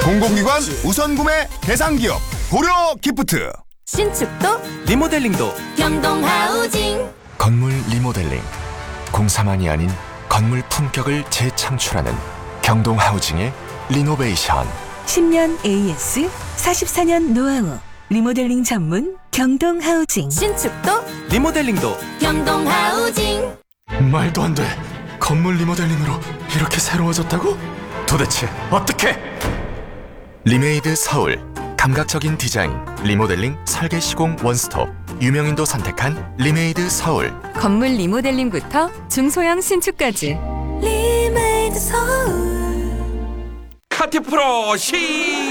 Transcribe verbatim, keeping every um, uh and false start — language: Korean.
공공기관 우선구매 대상기업 고려기프트. 신축도 리모델링도 경동하우징. 건물 리모델링, 공사만이 아닌 건물 품격을 재창출하는 경동하우징의 리노베이션. 십 년 에이에스, 사십사 년 노하우, 리모델링 전문 경동하우징. 신축도 리모델링도 경동하우징. 말도 안 돼. 건물 리모델링으로 이렇게 새로워졌다고? 도대체 어떻게? 리메이드 서울, 감각적인 디자인, 리모델링, 설계 시공 원스톱. 유명인도 선택한 리메이드 서울. 건물 리모델링부터 중소형 신축까지. 리메이드 서울. 카티프로 시